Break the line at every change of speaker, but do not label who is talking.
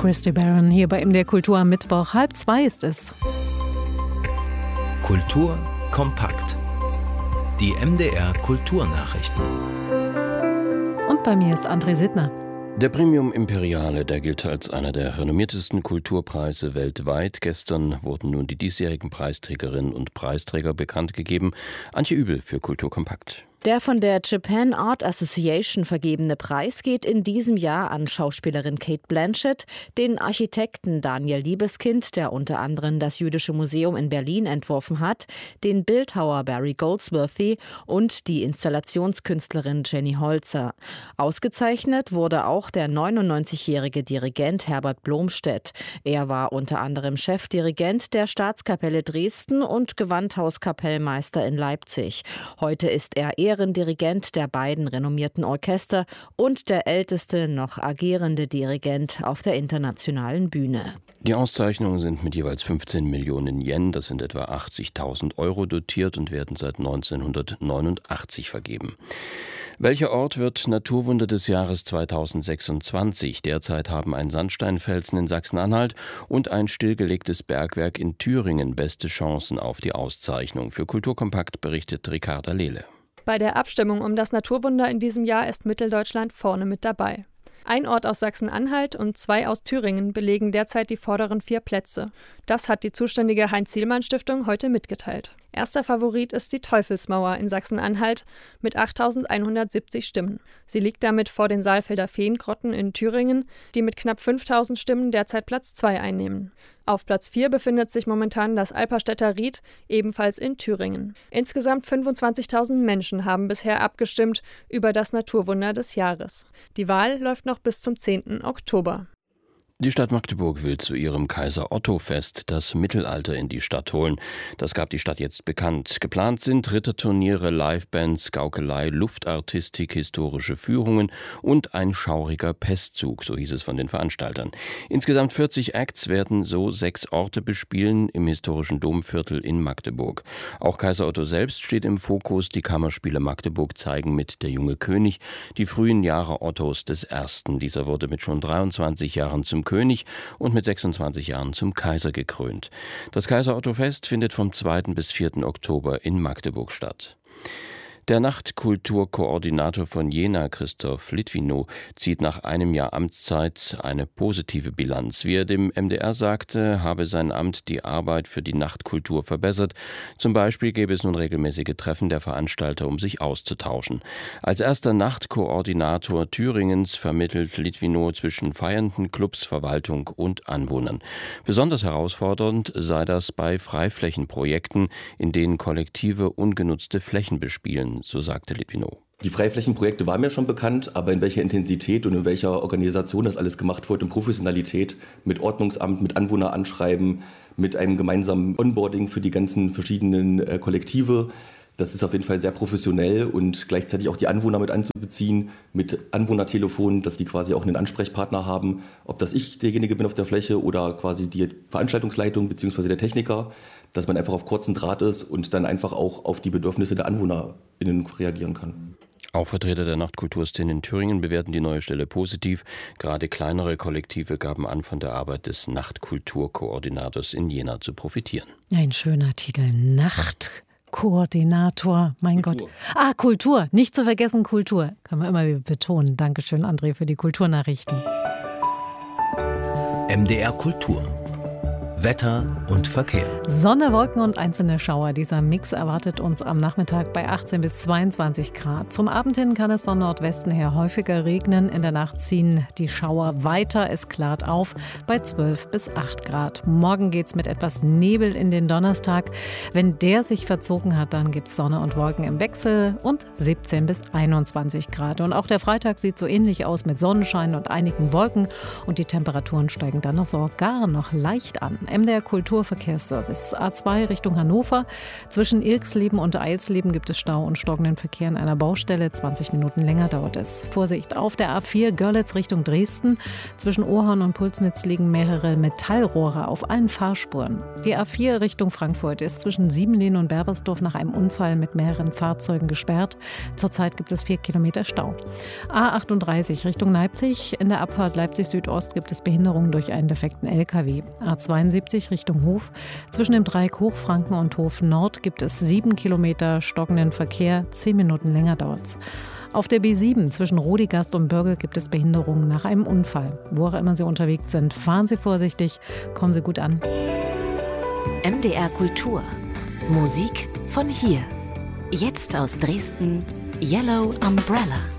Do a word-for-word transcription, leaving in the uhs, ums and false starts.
Christy Barron hier bei M D R Kultur am Mittwoch. Halb zwei ist es.
Kultur kompakt. Die M D R Kulturnachrichten.
Und bei mir ist André Sittner.
Der Premium Imperiale, der gilt als einer der renommiertesten Kulturpreise weltweit. Gestern wurden nun die diesjährigen Preisträgerinnen und Preisträger bekannt gegeben. Antje Übel für Kultur kompakt.
Der von der Japan Art Association vergebene Preis geht in diesem Jahr an Schauspielerin Cate Blanchett, den Architekten Daniel Liebeskind, der unter anderem das Jüdische Museum in Berlin entworfen hat, den Bildhauer Barry Goldsworthy und die Installationskünstlerin Jenny Holzer. Ausgezeichnet wurde auch der neunundneunzigjährige Dirigent Herbert Blomstedt. Er war unter anderem Chefdirigent der Staatskapelle Dresden und Gewandhauskapellmeister in Leipzig. Heute ist er Ehrendirigent der beiden renommierten Orchester und der älteste noch agierende Dirigent auf der internationalen Bühne.
Die Auszeichnungen sind mit jeweils fünfzehn Millionen Yen, das sind etwa achtzigtausend Euro, dotiert und werden seit neunzehnhundertneunundachtzig vergeben. Welcher Ort wird Naturwunder des Jahres zweitausendsechsundzwanzig? Derzeit haben ein Sandsteinfelsen in Sachsen-Anhalt und ein stillgelegtes Bergwerk in Thüringen beste Chancen auf die Auszeichnung. Für Kulturkompakt berichtet Ricarda Lehle.
Bei der Abstimmung um das Naturwunder in diesem Jahr ist Mitteldeutschland vorne mit dabei. Ein Ort aus Sachsen-Anhalt und zwei aus Thüringen belegen derzeit die vorderen vier Plätze. Das hat die zuständige Heinz-Sielmann-Stiftung heute mitgeteilt. Erster Favorit ist die Teufelsmauer in Sachsen-Anhalt mit achttausendeinhundertsiebzig Stimmen. Sie liegt damit vor den Saalfelder Feengrotten in Thüringen, die mit knapp fünftausend Stimmen derzeit Platz zwei einnehmen. Auf Platz vier befindet sich momentan das Alperstädter Ried, ebenfalls in Thüringen. Insgesamt fünfundzwanzigtausend Menschen haben bisher abgestimmt über das Naturwunder des Jahres. Die Wahl läuft noch bis zum zehnten Oktober.
Die Stadt Magdeburg will zu ihrem Kaiser-Otto-Fest das Mittelalter in die Stadt holen. Das gab die Stadt jetzt bekannt. Geplant sind Ritterturniere, Livebands, Gaukelei, Luftartistik, historische Führungen und ein schauriger Pestzug, so hieß es von den Veranstaltern. Insgesamt vierzig Acts werden so sechs Orte bespielen im historischen Domviertel in Magdeburg. Auch Kaiser Otto selbst steht im Fokus. Die Kammerspiele Magdeburg zeigen mit Der junge König die frühen Jahre Ottos des Ersten. Dieser wurde mit schon dreiundzwanzig Jahren zum König und mit sechsundzwanzig Jahren zum Kaiser gekrönt. Das Kaiser-Otto-Fest findet vom zweiten bis vierten Oktober in Magdeburg statt. Der Nachtkulturkoordinator von Jena, Christoph Litwinow, zieht nach einem Jahr Amtszeit eine positive Bilanz. Wie er dem M D R sagte, habe sein Amt die Arbeit für die Nachtkultur verbessert. Zum Beispiel gäbe es nun regelmäßige Treffen der Veranstalter, um sich auszutauschen. Als erster Nachtkoordinator Thüringens vermittelt Litwinow zwischen feiernden Clubs, Verwaltung und Anwohnern. Besonders herausfordernd sei das bei Freiflächenprojekten, in denen Kollektive ungenutzte Flächen bespielen. So sagte Litwinow.
Die Freiflächenprojekte waren mir schon bekannt, aber in welcher Intensität und in welcher Organisation das alles gemacht wird, in Professionalität, mit Ordnungsamt, mit Anwohneranschreiben, mit einem gemeinsamen Onboarding für die ganzen verschiedenen äh, Kollektive. Das ist auf jeden Fall sehr professionell und gleichzeitig auch die Anwohner mit einzubeziehen, mit Anwohnertelefon, dass die quasi auch einen Ansprechpartner haben, ob das ich derjenige bin auf der Fläche oder quasi die Veranstaltungsleitung bzw. der Techniker, dass man einfach auf kurzen Draht ist und dann einfach auch auf die Bedürfnisse der AnwohnerInnen reagieren kann.
Auch Vertreter der Nachtkulturszene in Thüringen bewerten die neue Stelle positiv. Gerade kleinere Kollektive gaben an, von der Arbeit des Nachtkulturkoordinators in Jena zu profitieren.
Ein schöner Titel, Nachtkoordinator, mein Kultur. Gott. Ah, Kultur, nicht zu vergessen Kultur. Kann man immer wieder betonen. Dankeschön, André, für die Kulturnachrichten.
M D R Kultur. Wetter und Verkehr.
Sonne, Wolken und einzelne Schauer. Dieser Mix erwartet uns am Nachmittag bei achtzehn bis zweiundzwanzig Grad. Zum Abend hin kann es von Nordwesten her häufiger regnen. In der Nacht ziehen die Schauer weiter. Es klart auf bei zwölf bis acht Grad. Morgen geht es mit etwas Nebel in den Donnerstag. Wenn der sich verzogen hat, dann gibt es Sonne und Wolken im Wechsel und siebzehn bis einundzwanzig Grad. Und auch der Freitag sieht so ähnlich aus mit Sonnenschein und einigen Wolken. Und die Temperaturen steigen dann noch sogar noch leicht an. M D R Kulturverkehrsservice. A zwei Richtung Hannover. Zwischen Irxleben und Eilsleben gibt es Stau und stockenden Verkehr an einer Baustelle. zwanzig Minuten länger dauert es. Vorsicht auf der A vier Görlitz Richtung Dresden. Zwischen Ohrhorn und Pulsnitz liegen mehrere Metallrohre auf allen Fahrspuren. Die A vier Richtung Frankfurt ist zwischen Siebenlehn und Berbersdorf nach einem Unfall mit mehreren Fahrzeugen gesperrt. Zurzeit gibt es vier Kilometer Stau. A achtunddreißig Richtung Leipzig. In der Abfahrt Leipzig Südost gibt es Behinderungen durch einen defekten L K W. A zweiundsiebzig Richtung Hof. Zwischen dem Dreieck Hochfranken und Hof Nord gibt es sieben Kilometer stockenden Verkehr. Zehn Minuten länger dauert's. Auf der B sieben zwischen Rodigast und Börgel gibt es Behinderungen nach einem Unfall. Wo auch immer Sie unterwegs sind, fahren Sie vorsichtig, kommen Sie gut an.
M D R Kultur. Musik von hier. Jetzt aus Dresden, Yellow Umbrella.